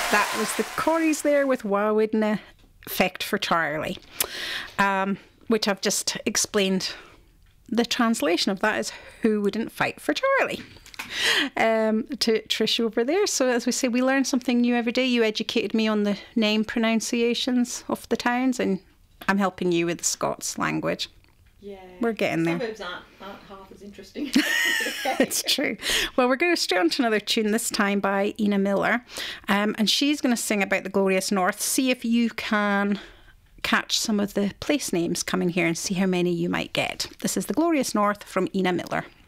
that was the Corries there with Wha Wouldna Fecht for Charlie, which I've just explained. The translation of that is who wouldn't fight for Charlie, to Trish over there. So as we say, we learn something new every day. You educated me on the name pronunciations of the towns, and I'm helping you with the Scots language. Yeah, we're getting there. Suburbs aren't half as interesting. It's true. Well, we're going straight on to another tune, this time by Ina Miller, and she's going to sing about the glorious North. See if you can catch some of the place names coming here and see how many you might get. This is the glorious North from Ina Miller.